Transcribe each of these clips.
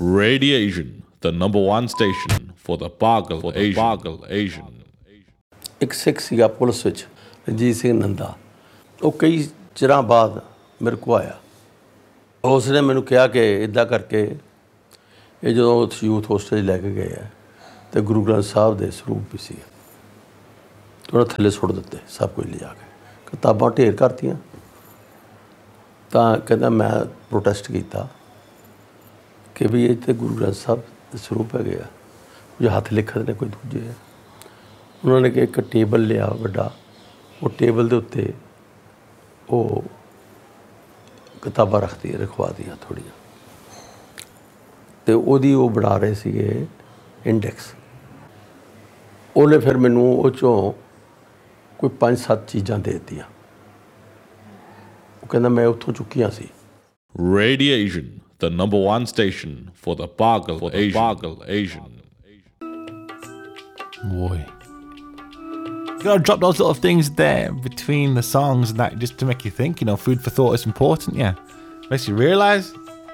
Radiation, the number one station for the Pagal Asian. ਇੱਕ ਸਿੱਖ ਸੀਗਾ police ਵਿੱਚ ਰਣਜੀਤ ਸਿੰਘ ਨੰਦਾ। ਉਹ ਕਈ ਚਿਰਾਂ ਬਾਅਦ ਮੇਰੇ ਕੋਲ ਆਇਆ। ਉਸ ਨੇ ਮੈਨੂੰ ਕਿਹਾ ਕਿ ਇੱਦਾਂ ਕਰਕੇ ਇਹ ਜਦੋਂ ਯੂਥ ਹੋਸਟਲ 'ਚ ਲੈ ਕੇ ਗਏ ਆ ਅਤੇ ਗੁਰੂ ਗ੍ਰੰਥ ਸਾਹਿਬ ਦੇ ਸਰੂਪ ਵੀ ਸੀ ਉਹਨਾਂ ਥੱਲੇ ਸੁੱਟ ਦਿੱਤੇ ਸਭ ਕੁਝ ਲਿਜਾ ਕੇ, ਕਿਤਾਬਾਂ ਢੇਰ ਕਰਤੀਆਂ। ਤਾਂ ਕਹਿੰਦਾ ਮੈਂ ਪ੍ਰੋਟੈਸਟ ਕੀਤਾ ਕਿ ਵੀ ਇਹ ਤਾਂ ਗੁਰੂ ਗ੍ਰੰਥ ਸਾਹਿਬ ਦੇ ਸਰੂਪ ਹੈਗੇ ਆ, ਕੁਝ ਹੱਥ ਲਿਖਤ ਨੇ ਕੋਈ ਦੂਜੇ ਆ। ਉਹਨਾਂ ਨੇ ਕਿ ਇੱਕ ਟੇਬਲ ਲਿਆ ਵੱਡਾ, ਉਹ ਟੇਬਲ ਦੇ ਉੱਤੇ ਉਹ ਕਿਤਾਬਾਂ ਰਖਵਾ ਦੀਆਂ ਥੋੜ੍ਹੀਆਂ, ਅਤੇ ਉਹਦੀ ਉਹ ਬਣਾ ਰਹੇ ਸੀਗੇ ਇੰਡੈਕਸ। ਉਹਨੇ ਫਿਰ ਮੈਨੂੰ ਉਹ 'ਚੋਂ ਕੋਈ 5-7 ਚੀਜ਼ਾਂ ਦੇ ਦਿੱਤੀਆਂ। ਉਹ ਕਹਿੰਦਾ ਮੈਂ ਉੱਥੋਂ ਚੁੱਕੀਆਂ ਸੀ। Radiation, the number one station for the Pagal Asian. Boy. You gotta drop those little things there between the songs and that just to make you think, food for thought is important, yeah. Makes you realise.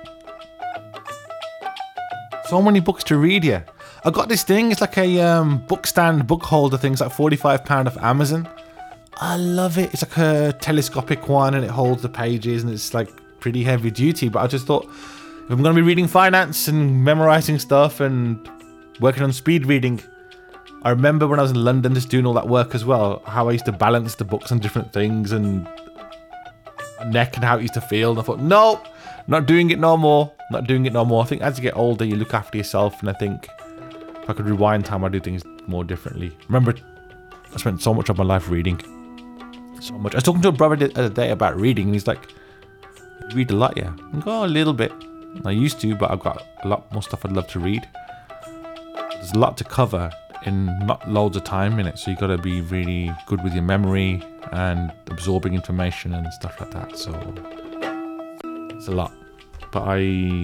So many books to read, yeah. I got this thing, it's like a book stand, book holder thing, it's like £45 off Amazon. I love it. It's like a telescopic one and it holds the pages and it's like pretty heavy duty, but I just thought if I'm going to be reading finance and memorising stuff and working on speed reading, I remember when I was in London just doing all that work as well, how I used to balance the books on different things and neck and how it used to feel. And I thought, no, not doing it no more. I think as you get older, you look after yourself. And I think if I could rewind time, I'd do things more differently. Remember, I spent so much of my life reading. So much. I was talking to a brother the other day about reading and he's like, you read a lot, yeah? I go, a little bit. I used to, but I've got a lot more stuff I'd love to read. There's a lot to cover in not loads of time in it, so you got to be really good with your memory and absorbing information and stuff like that. So it's a lot, but I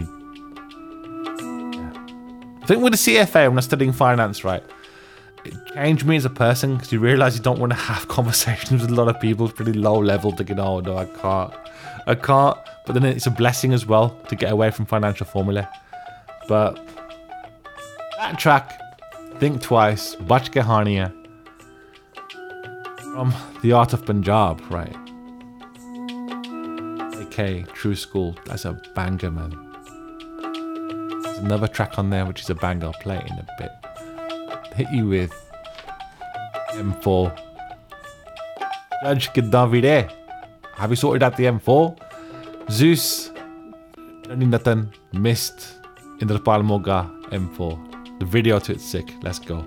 think with the CFA when I was studying finance, right, it changed me as a person because you realise you don't want to have conversations with a lot of people. It's pretty low level to get, oh no, I can't. But then it's a blessing as well to get away from financial formula. But that track, Think Twice, Bach Kahaniya, from The Art of Punjab, right? AK, True School, that's a banger, man. There's another track on there which is a banger, I'll play it in a bit. Hit you with M4. Judge Kidavide. Have you sorted out the M4? Zeus, Nathan, Mist, Indrapal Moga, M4. The video to it's sick. Let's go.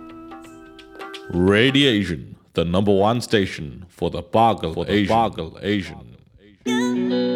Radiation, the number one station for the Pagal Asian.